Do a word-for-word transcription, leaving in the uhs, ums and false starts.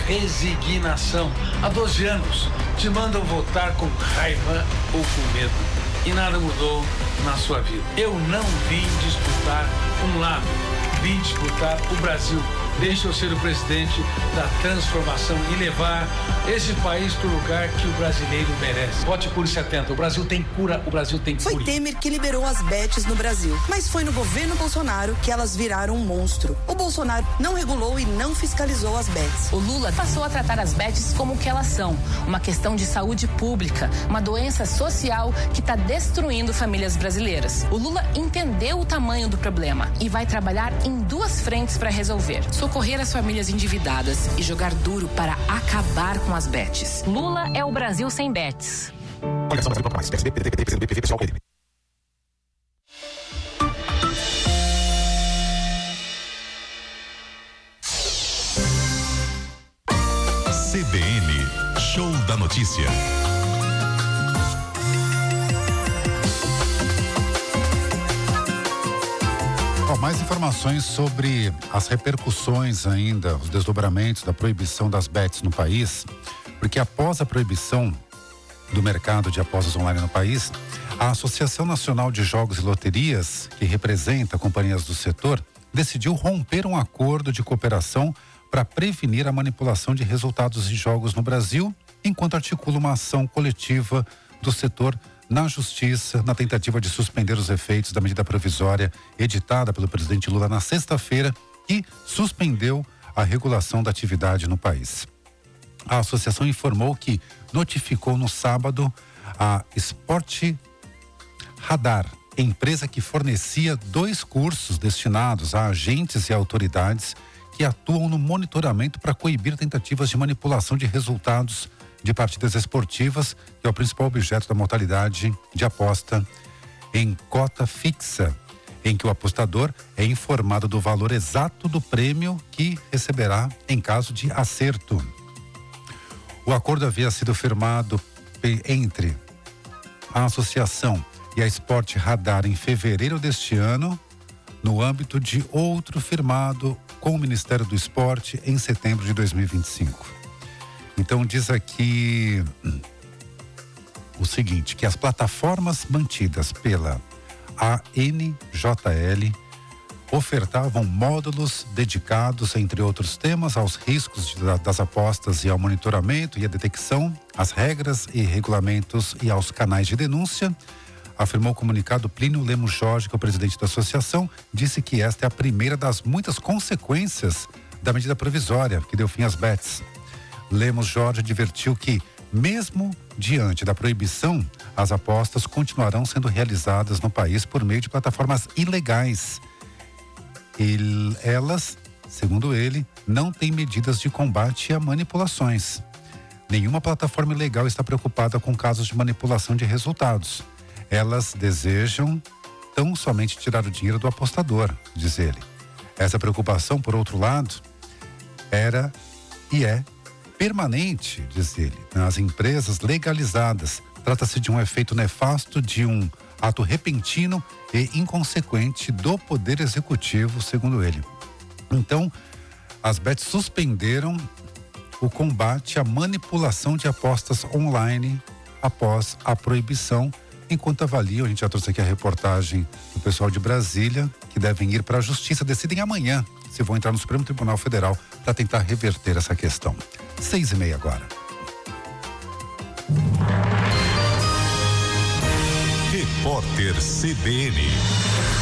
resignação. Há doze anos te mandam votar com raiva ou com medo e nada mudou na sua vida. Eu não vim disputar um lado, vim disputar o Brasil. Deixa eu ser o presidente da transformação e levar esse país para o lugar que o brasileiro merece. Vote Cure setenta. O Brasil tem cura, o Brasil tem cura. Foi Temer que liberou as bets no Brasil, mas foi no governo Bolsonaro que elas viraram um monstro. O Bolsonaro não regulou e não fiscalizou as bets. O Lula passou a tratar as bets como o que elas são, uma questão de saúde pública, uma doença social que está destruindo famílias brasileiras. O Lula entendeu o tamanho do problema e vai trabalhar em duas frentes para resolver: socorrer as famílias endividadas e jogar duro para acabar com as bets. Lula é o Brasil sem bets. C B N, Show da Notícia. Bom, mais informações sobre as repercussões ainda, os desdobramentos da proibição das bets no país, porque após a proibição do mercado de apostas online no país, a Associação Nacional de Jogos e Loterias, que representa companhias do setor, decidiu romper um acordo de cooperação para prevenir a manipulação de resultados de jogos no Brasil, enquanto articula uma ação coletiva do setor na Justiça, na tentativa de suspender os efeitos da medida provisória editada pelo presidente Lula na sexta-feira, que suspendeu a regulação da atividade no país. A associação informou que notificou no sábado a Sport Radar, empresa que fornecia dois cursos destinados a agentes e autoridades que atuam no monitoramento para coibir tentativas de manipulação de resultados de partidas esportivas, que é o principal objeto da modalidade de aposta em cota fixa, em que o apostador é informado do valor exato do prêmio que receberá em caso de acerto. O acordo havia sido firmado entre a associação e a Sport Radar em fevereiro deste ano, no âmbito de outro firmado com o Ministério do Esporte em setembro de dois mil e vinte e cinco. Então diz aqui o seguinte, que as plataformas mantidas pela A N J L ofertavam módulos dedicados, entre outros temas, aos riscos de, das apostas e ao monitoramento e à detecção, às regras e regulamentos e aos canais de denúncia. Afirmou o comunicado. Plínio Lemos Jorge, que é o presidente da associação, disse que esta é a primeira das muitas consequências da medida provisória que deu fim às bets. Lemos Jorge advertiu que, mesmo diante da proibição, as apostas continuarão sendo realizadas no país por meio de plataformas ilegais. E elas, segundo ele, não têm medidas de combate a manipulações. Nenhuma plataforma ilegal está preocupada com casos de manipulação de resultados. Elas desejam tão somente tirar o dinheiro do apostador, diz ele. Essa preocupação, por outro lado, era e é permanente, diz ele, nas empresas legalizadas. Trata-se de um efeito nefasto de um ato repentino e inconsequente do Poder Executivo, segundo ele. Então, as bets suspenderam o combate à manipulação de apostas online após a proibição, enquanto avaliam, a gente já trouxe aqui a reportagem do pessoal de Brasília, que devem ir para a Justiça, decidem amanhã se vão entrar no Supremo Tribunal Federal para tentar reverter essa questão. Seis e meia agora. Repórter C B N.